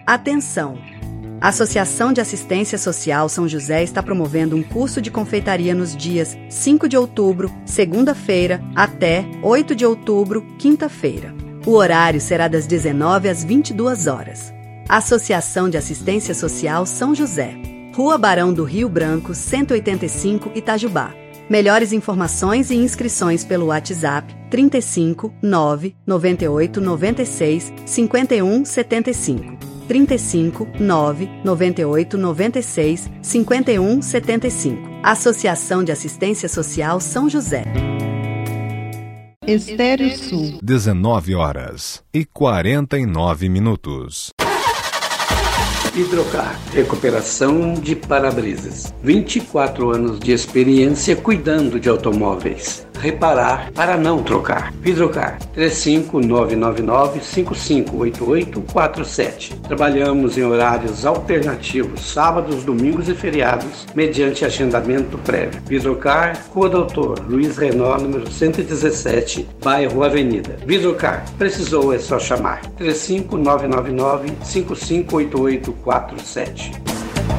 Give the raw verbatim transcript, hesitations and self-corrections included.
Atenção! A Associação de Assistência Social São José está promovendo um curso de confeitaria nos dias cinco de outubro, segunda-feira, até oito de outubro, quinta-feira. O horário será das dezenove às vinte e duas horas. Associação de Assistência Social São José, Rua Barão do Rio Branco, cento e oitenta e cinco, Itajubá. Melhores informações e inscrições pelo WhatsApp trinta e cinco, nove, noventa e oito, noventa e seis, cinquenta e um, setenta e cinco. trinta e cinco, nove, noventa e oito, noventa e seis, cinquenta e um, setenta e cinco. Associação de Assistência Social São José. Estéreo Sul. dezenove horas e quarenta e nove minutos. Hidrocar, recuperação de para-brisas. vinte e quatro anos de experiência cuidando de automóveis. Reparar para não trocar. Hidrocar, três cinco nove nove nove, cinco cinco oito oito quatro sete. Trabalhamos em horários alternativos, sábados, domingos e feriados, mediante agendamento prévio. Hidrocar, Rua Doutor Luiz Renault, número cento e dezessete, bairro Avenida. Hidrocar, precisou é só chamar. três cinco nove nove nove, cinco cinco oito oito quatro sete.